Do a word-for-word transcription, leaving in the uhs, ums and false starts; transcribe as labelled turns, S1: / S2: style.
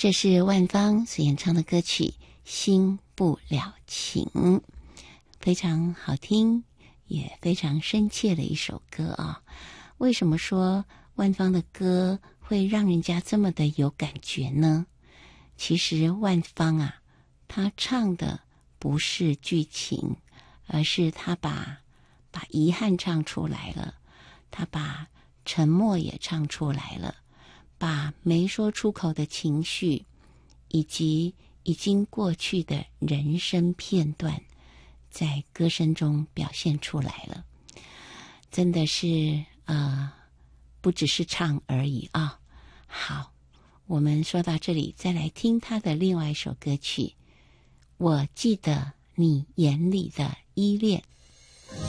S1: 这是万芳所演唱的歌曲《心不了情》，非常好听，也非常深切的一首歌啊。为什么说万芳的歌会让人家这么的有感觉呢？其实万芳啊，她唱的不是剧情，而是她把把遗憾唱出来了，她把沉默也唱出来了，把没说出口的情绪以及已经过去的人生片段在歌声中表现出来了。真的是呃，不只是唱而已啊。好，我们说到这里，再来听他的另外一首歌曲《我记得你眼里的依恋》。